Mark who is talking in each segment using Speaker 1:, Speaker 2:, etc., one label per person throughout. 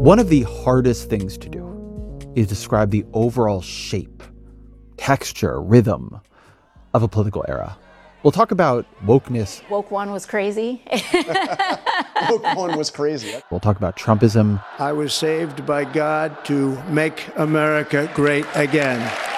Speaker 1: One of the hardest things to do is describe the overall shape, texture, rhythm of a political era. We'll talk about wokeness.
Speaker 2: Woke one was crazy.
Speaker 3: Woke one was crazy.
Speaker 1: We'll talk about Trumpism.
Speaker 4: I was saved by God to make America great again.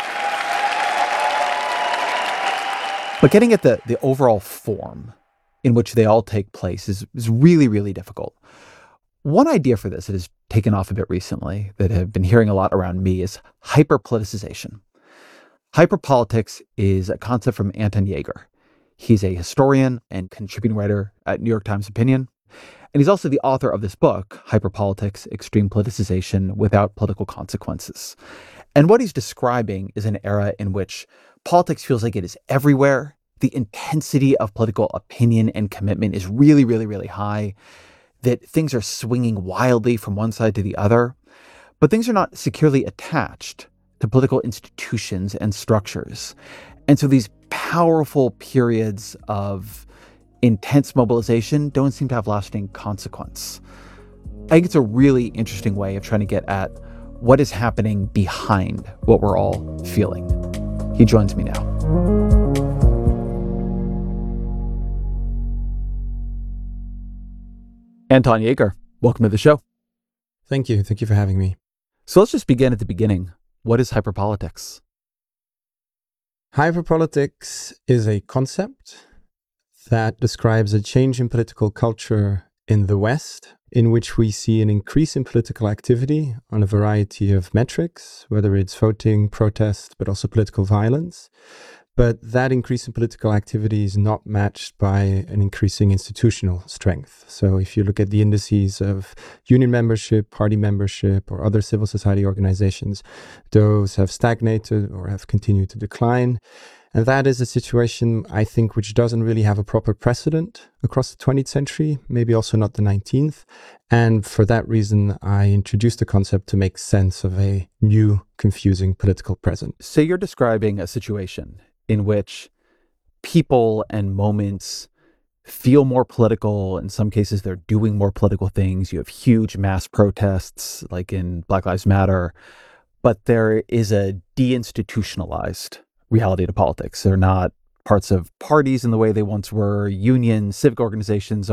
Speaker 1: But getting at the overall form in which they all take place is really, really difficult. One idea for this that has taken off a bit recently, that I've been hearing a lot around me, is hyperpoliticization. Hyperpolitics is a concept from Anton Yeager. He's a historian and contributing writer at New York Times Opinion. And he's also the author of this book, Hyperpolitics, Extreme Politicization Without Political Consequences. And what he's describing is an era in which politics feels like it is everywhere. The intensity of political opinion and commitment is really, really, really high. That things are swinging wildly from one side to the other, but things are not securely attached to political institutions and structures. And so these powerful periods of intense mobilization don't seem to have lasting consequence. I think it's a really interesting way of trying to get at what is happening behind what we're all feeling. He joins me now. Anton Yeager, welcome to the show.
Speaker 5: Thank you. Thank you for having me.
Speaker 1: So let's just begin at the beginning. What is hyperpolitics?
Speaker 5: Hyperpolitics is a concept that describes a change in political culture in the West, in which we see an increase in political activity on a variety of metrics, whether it's voting, protest, but also political violence. But that increase in political activity is not matched by an increasing institutional strength. So if you look at the indices of union membership, party membership, or other civil society organizations, those have stagnated or have continued to decline. And that is a situation, I think, which doesn't really have a proper precedent across the 20th century, maybe also not the 19th. And for that reason, I introduced the concept to make sense of a new, confusing political present.
Speaker 1: So you're describing a situation in which people and moments feel more political. In some cases, they're doing more political things. You have huge mass protests, like in Black Lives Matter, but there is a deinstitutionalized reality to politics. They're not parts of parties in the way they once were. Unions, civic organizations